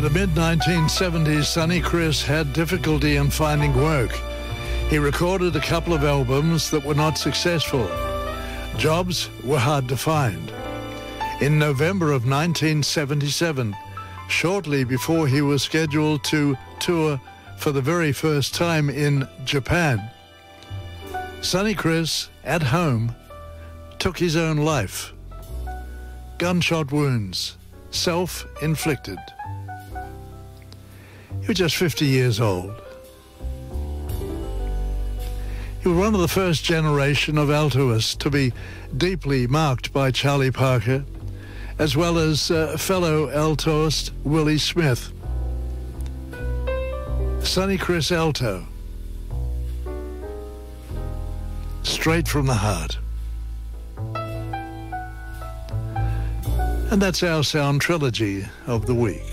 The mid-1970s, Sonny Criss had difficulty in finding work. He recorded a couple of albums that were not successful. Jobs were hard to find. In November of 1977, shortly before he was scheduled to tour for the very first time in Japan, Sonny Criss, at home, took his own life. Gunshot wounds, self-inflicted. He was just 50 years old. He was one of the first generation of altoists to be deeply marked by Charlie Parker, as well as fellow altoist Willie Smith. Sonny Criss alto, straight from the heart. And that's our sound trilogy of the week.